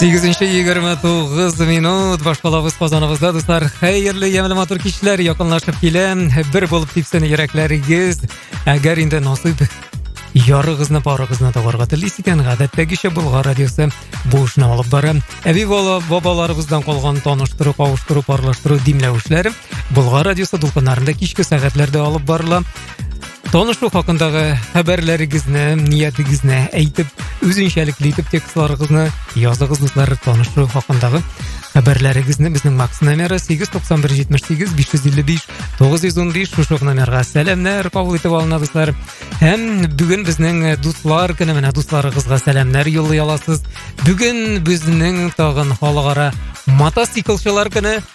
8:29 минут башкалабыз Казаныбызда, дуслар. Хәерле ямлы матур кичләр якынлашып килә. Бер булып типсен йөрәкләрегез. Әгәр инде насыйп ярыгызны, парыгызны табарга телисез икән, гадәттәгечә Болгар радиосы бушына алып бара. Әби бабаларыбыздан калган таныштыру, кавыштыру, парлаштыру димләүшләр Болгар радиосы дулкыннарында кичке сәгатьләрдә алып барыла. Танышу хакындагы хәбәрләрегезне, ниятегезне әйтеп, үзенчәлекле итеп текстларыгызны языгыз, дуслар. Танышу хакындагы хәбәрләрегезне безнең Макс номеры 89178-555-915 шушы номерга сәламнәр кабул итеп алына, дуслар. Һәм бүген безнең дуслар көне менә, дусларыгызга сәламнәр юллый аласыз. Бүген безнең тагын халыкара мотоциклчылар көне.